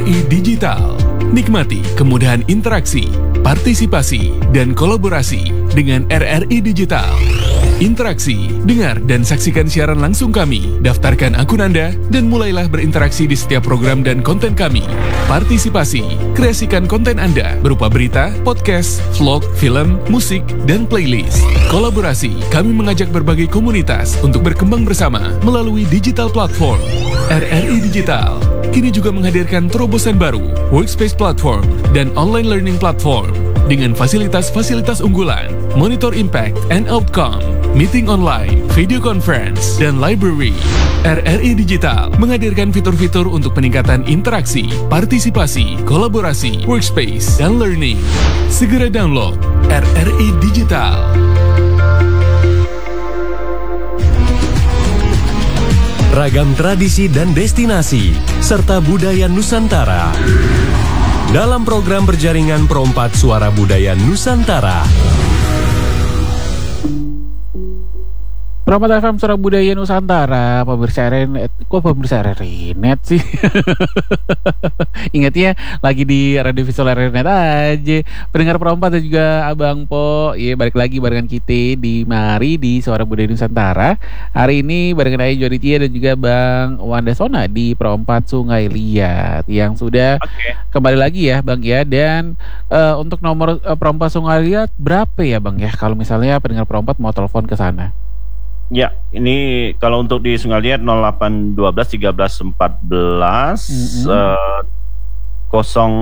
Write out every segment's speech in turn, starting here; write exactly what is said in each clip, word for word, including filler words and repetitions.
I Digital. Nikmati kemudahan interaksi, partisipasi, dan kolaborasi dengan R R I Digital. Interaksi, dengar dan saksikan siaran langsung kami, daftarkan akun Anda, dan mulailah berinteraksi di setiap program dan konten kami. Partisipasi, kreasikan konten Anda berupa berita, podcast, vlog, film, musik, dan playlist. Kolaborasi, kami mengajak berbagai komunitas untuk berkembang bersama melalui digital platform. R R I Digital kini juga menghadirkan terobosan baru, workspace platform, dan online learning platform dengan fasilitas-fasilitas unggulan, monitor impact and outcome, meeting online, video conference, dan library. R R I Digital menghadirkan fitur-fitur untuk peningkatan interaksi, partisipasi, kolaborasi, workspace, dan learning. Segera download R R I Digital. Ragam tradisi dan destinasi, serta budaya Nusantara. Dalam program berjaringan Perompat Suara Budaya Nusantara. Perompat F M Suara Budaya Nusantara, pemirsa Renet, kok pemirsa Renet sih? Ingatnya lagi di Radio Visual Renet aja. Pendengar Perompat dan juga Abang Po, ya balik lagi barengan kita di Mari di Suara Budaya Nusantara. Hari ini barengan Ayah Joditia dan juga Bang Wanda Sona di Perompat Sungai Liat yang sudah okay. kembali lagi ya Bang ya. Dan uh, untuk nomor uh, Perompat Sungai Liat berapa ya Bang ya? Kalau misalnya pendengar Perompat mau telepon ke sana. Ya, ini kalau untuk di Sungai Liat nol delapan satu dua tiga belas empat belas mm-hmm. uh, kosong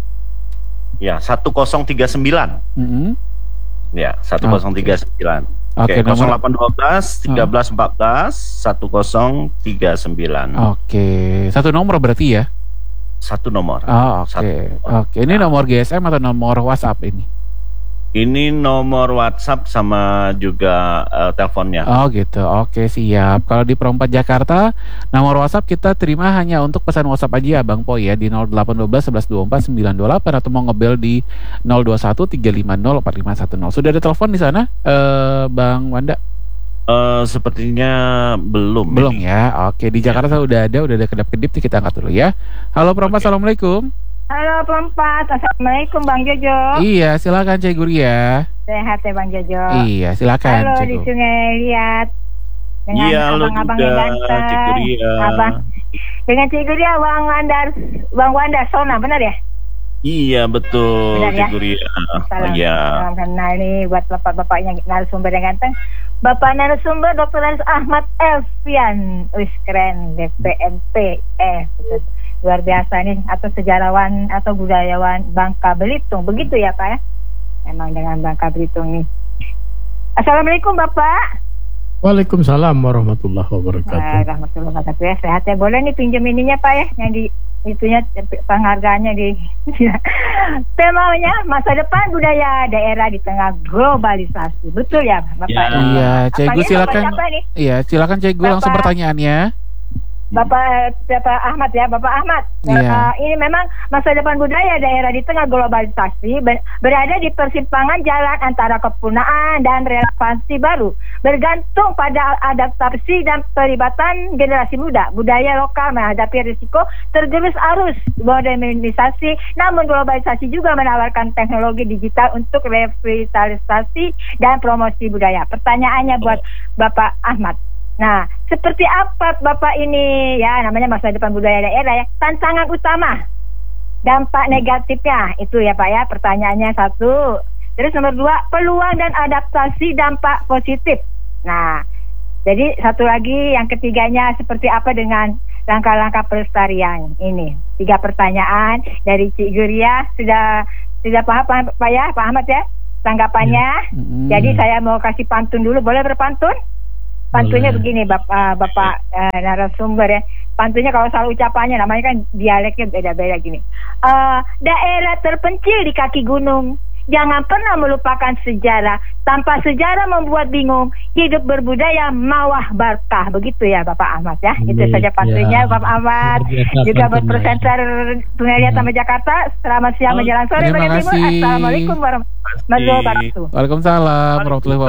ya satu kosong tiga sembilan. Mm-hmm. Ya, satu kosong tiga sembilan. Oke, okay, nol delapan satu dua tiga belas empat belas satu kosong tiga sembilan. Oke, okay. Satu nomor berarti ya? Satu nomor. Oh, oke. Okay. Oke, okay. Ini nomor G S M atau nomor WhatsApp ini? Ini nomor WhatsApp sama juga uh, teleponnya. Oh gitu, oke siap. Kalau di Perompat Jakarta, nomor WhatsApp kita terima hanya untuk pesan WhatsApp aja Bang Po ya, di nol delapan satu dua satu satu dua empat sembilan dua delapan atau mau ngebel di nol dua satu tiga lima nol empat lima satu nol. Sudah ada telepon di sana, uh, Bang Wanda? Uh, sepertinya belum. Belum ini. Ya, oke. Di Jakarta ya. udah ada, udah ada kedap-kedip, kita angkat dulu ya. Halo Perompat, okay. Assalamualaikum. Halo Perompat, assalamualaikum Bang Jojo. Iya, silakan Cik Guria. Sehat ya Bang Jojo. Iya, silakan. Halo Cik di Sungai Liat. Dengan iya, abang-abang yang ganteng. Cik Guria. Abang. Dengan Cik Guria, Bang Wanda, Bang Wanda Sona, benar ya? Iya betul, benar, Cik Guria. Ya? Salam, iya. salam kenal nih buat bapak-bapaknya narasumber yang ganteng. Bapak narasumber Doktor Aris Ahmad Elfian, wis keren, D P M P, eh betul. Luar biasa nih, atau sejarawan atau budayawan Bangka Belitung, begitu ya Pak ya? Memang dengan Bangka Belitung nih. Assalamualaikum Bapak. Waalaikumsalam warahmatullahi wabarakatuh. Nah, warahmatullahi wabarakatuh ya, sehat ya. Boleh nih pinjam ininya Pak ya, yang di itunya penghargaannya di temanya masa depan budaya daerah di tengah globalisasi, betul ya Bapak? Ya, iya, Cegu silakan. Iya, silakan Cegu langsung pertanyaannya. Bapak Bapak Ahmad ya, Bapak Ahmad. Yeah. Uh, ini memang masa depan budaya daerah di tengah globalisasi ber- berada di persimpangan jalan antara kepunaan dan relevansi baru, bergantung pada adaptasi dan pelibatan generasi muda. Budaya lokal menghadapi risiko tergerus arus modernisasi, namun globalisasi juga menawarkan teknologi digital untuk revitalisasi dan promosi budaya. Pertanyaannya buat Bapak Ahmad. Nah, seperti apa Bapak ini ya, namanya masa depan budaya daerah ya, tantangan utama, dampak negatifnya itu ya Pak ya, pertanyaannya satu. Terus nomor dua, peluang dan adaptasi dampak positif. Nah, jadi satu lagi yang ketiganya, seperti apa dengan langkah-langkah pelestarian ini. Tiga pertanyaan dari Cik Guria, sudah sudah paham Pak ya, Pak Ahmad ya tanggapannya. Ya. Mm. Jadi saya mau kasih pantun dulu, boleh berpantun? Pantunnya begini Bapak, Bapak uh, narasumber ya. Pantunnya kalau salah ucapannya, namanya kan dialeknya beda-beda gini. Uh, daerah terpencil di kaki gunung, jangan pernah melupakan sejarah. Tanpa sejarah membuat bingung. Hidup berbudaya mawah barkah. Begitu ya Bapak Ahmad ya. Baik, itu saja pantunnya ya. Bapak Ahmad. Juga buat presenter Sungai Liat sama Jakarta. Selamat siang menjelang sore. Terima kasih. Assalamualaikum warahmatullahi wabarakatuh. Waalaikumsalam warahmatullahi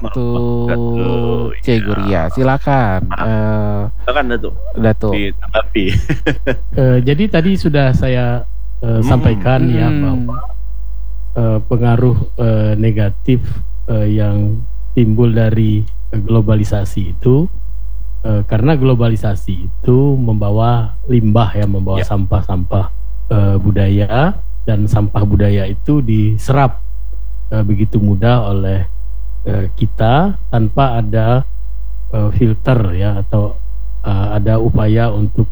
wabarakatuh. Cik Guria, silakan. Uh, silakan Datuk. Datuk. Ditanggapi. uh, jadi tadi sudah saya uh, hmm. sampaikan hmm. ya bahwa uh, pengaruh uh, negatif uh, yang timbul dari uh, globalisasi itu, uh, karena globalisasi itu membawa limbah ya, membawa ya. sampah-sampah uh, budaya, dan sampah budaya itu diserap uh, begitu mudah oleh uh, kita tanpa ada uh, filter ya, atau uh, ada upaya untuk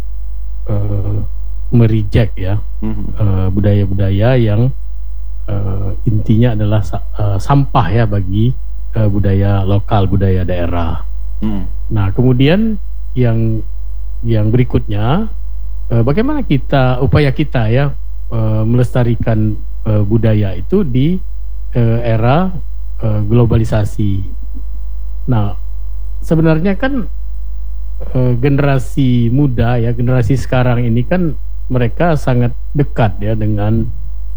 uh, mereject ya mm-hmm. uh, budaya-budaya yang uh, intinya adalah uh, sampah ya bagi uh, budaya lokal, budaya daerah. Mm. Nah kemudian yang yang berikutnya uh, bagaimana kita upaya kita ya Uh, melestarikan uh, budaya itu di uh, era uh, globalisasi. Nah, sebenarnya kan uh, generasi muda ya, generasi sekarang ini kan mereka sangat dekat ya dengan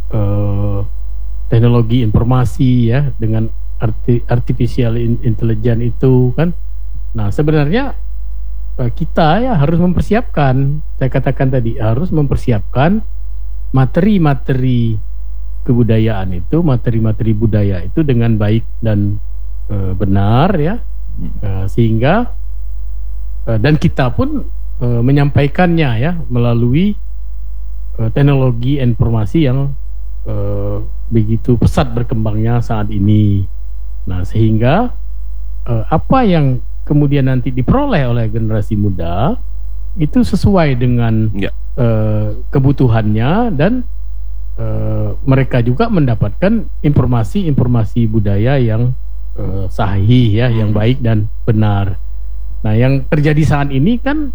uh, teknologi informasi ya, dengan arti, artificial intelligence itu kan. Nah, sebenarnya uh, kita ya harus mempersiapkan, saya katakan tadi harus mempersiapkan materi-materi kebudayaan itu, materi-materi budaya itu dengan baik dan e, benar ya, e, sehingga e, dan kita pun e, menyampaikannya ya melalui e, teknologi informasi yang e, begitu pesat berkembangnya saat ini. Nah sehingga e, apa yang kemudian nanti diperoleh oleh generasi muda itu sesuai dengan ya. Uh, kebutuhannya, dan uh, mereka juga mendapatkan informasi-informasi budaya yang uh, sahih ya, hmm. yang baik dan benar. Nah yang terjadi saat ini kan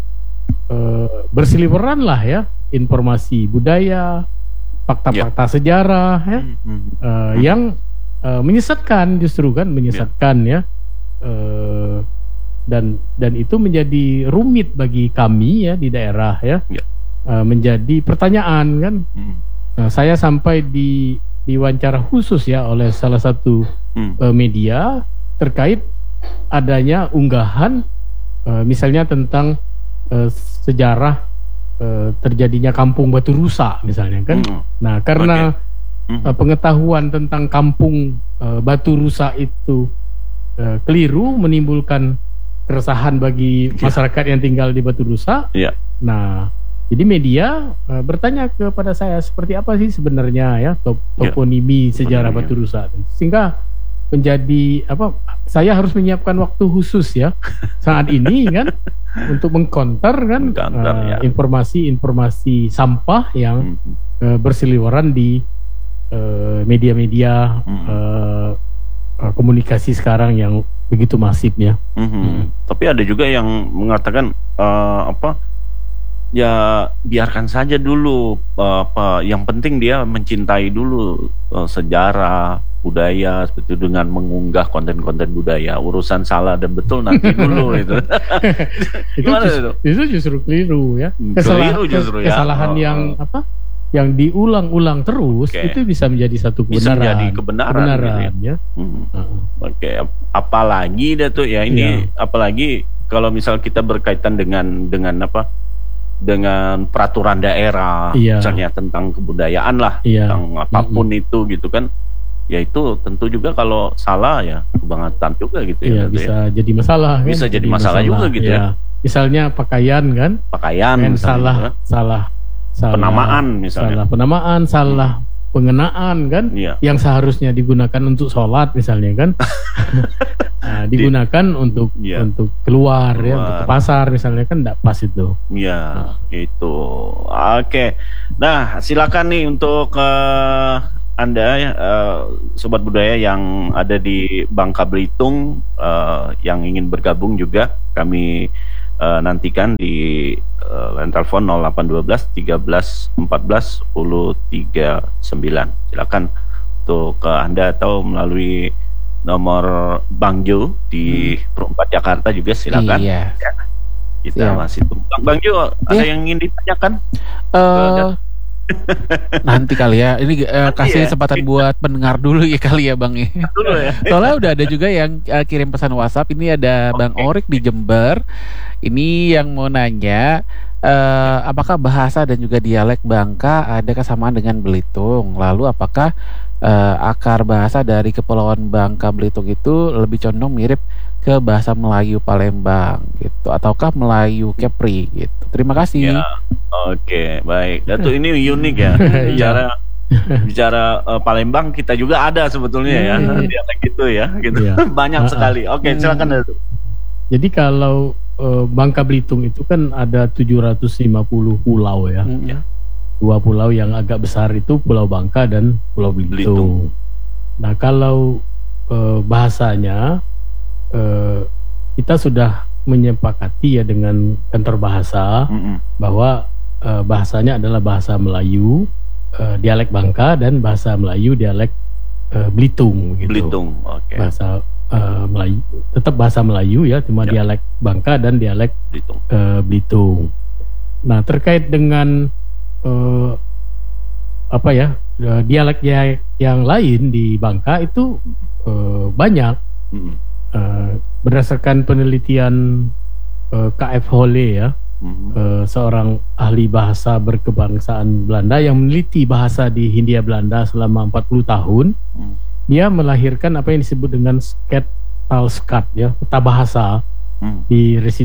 uh, berseliweran lah ya informasi budaya, fakta-fakta ya. sejarah ya, hmm. uh, hmm. yang uh, menyesatkan, justru kan menyesatkan ya, ya. Uh, dan dan itu menjadi rumit bagi kami ya di daerah ya. ya. Uh, menjadi pertanyaan kan. hmm. uh, saya sampai di diwawancara khusus ya oleh salah satu hmm. uh, media terkait adanya unggahan uh, misalnya tentang uh, sejarah uh, terjadinya kampung Batu Rusa misalnya kan. hmm. Nah karena okay. hmm. uh, pengetahuan tentang kampung uh, Batu Rusa itu uh, keliru, menimbulkan keresahan bagi masyarakat yang tinggal di Batu Rusa. yeah. Nah jadi media uh, bertanya kepada saya seperti apa sih sebenarnya ya top, toponimi ya. sejarah Batu Rusa, sehingga menjadi apa? Saya harus menyiapkan waktu khusus ya saat ini kan untuk mengkonter kan informasi-informasi uh, ya. sampah yang hmm. uh, berseliweran di uh, media-media hmm. uh, uh, komunikasi sekarang yang begitu masifnya. Hmm. Hmm. Tapi ada juga yang mengatakan uh, apa? Ya biarkan saja dulu, uh, apa yang penting dia mencintai dulu uh, sejarah budaya seperti itu, dengan mengunggah konten-konten budaya. Urusan salah dan betul nanti dulu itu. Gimana itu? Itu justru keliru ya. Kesalahan, keliru justru ya. Kesalahan oh, yang apa? Yang diulang-ulang terus okay. itu bisa menjadi satu kebenaran. Bisa menjadi kebenaran, kebenaran gitu ya. Hmm. Uh-huh. Oke, okay. apalagi dah tuh ya ini, ya. apalagi kalau misal kita berkaitan dengan dengan apa? dengan peraturan daerah, iya. misalnya tentang kebudayaan lah, iya. tentang apapun mm-hmm. itu gitu kan, ya itu tentu juga kalau salah ya kebangetan juga gitu iya, ya. Bisa ya. jadi masalah. Bisa kan? jadi masalah, masalah juga gitu iya. ya. Misalnya pakaian kan, pakaian kan salah, ya. salah, salah, penamaan misalnya, salah penamaan, salah hmm. pengenaan kan, iya. yang seharusnya digunakan untuk sholat misalnya kan. Nah, digunakan Di, untuk ya. untuk keluar, keluar ya, untuk ke pasar misalnya kan tidak pas itu. Iya, nah. itu. Oke. Nah, silakan nih untuk uh, Anda uh, sobat budaya yang ada di Bangka Belitung uh, yang ingin bergabung juga, kami uh, nantikan di uh, line telepon nol delapan satu dua tiga belas empat belas sepuluh tiga puluh sembilan. Silakan untuk uh, Anda atau melalui nomor Bang Jo di hmm. Perumpat Jakarta juga silakan. Iya. Ya, kita Siap. masih tunggu. Bang, Bang Jo, ada yeah. yang ingin ditanyakan? Uh, Nanti kali ya. Ini uh, kasih ya? kesempatan buat pendengar dulu ya kali ya Bang. Dulu ya. Soalnya udah ada juga yang uh, kirim pesan WhatsApp. Ini ada okay. Bang Orik di Jember. Ini yang mau nanya, uh, apakah bahasa dan juga dialek Bangka ada kesamaan dengan Belitung? Lalu apakah uh, akar bahasa dari Kepulauan Bangka Belitung itu lebih condong mirip ke bahasa Melayu Palembang gitu, ataukah Melayu Kepri gitu? Terima kasih. Ya, oke, okay, baik. Datuk ini unik ya. Bicara bicara uh, Palembang kita juga ada sebetulnya ya, dialek gitu ya, gitu. Ya. Banyak uh, sekali. Oke, okay, silakan Datuk. Jadi kalau uh, Bangka Belitung itu kan ada tujuh ratus lima puluh pulau ya. Ya. Dua pulau yang agak besar itu Pulau Bangka dan Pulau Belitung. Belitung. Nah, kalau uh, bahasanya Uh, kita sudah menyepakati ya dengan kantor bahasa mm-hmm. bahwa uh, bahasanya adalah bahasa Melayu uh, dialek Bangka dan bahasa Melayu dialek uh, Belitung gitu. Belitung, oke. Okay. Bahasa uh, Melayu tetap bahasa Melayu ya, cuma yep. dialek Bangka dan dialek Belitung. Uh, Belitung. Nah, terkait dengan uh, apa ya uh, dialek yang lain di Bangka itu uh, banyak. Mm-hmm. Uh, berdasarkan penelitian uh, K F Holle ya, mm-hmm. uh, seorang ahli bahasa berkebangsaan Belanda yang meneliti bahasa di Hindia Belanda selama empat puluh tahun, mm. dia melahirkan apa yang disebut dengan Skat Talskat ya, peta bahasa mm. di residen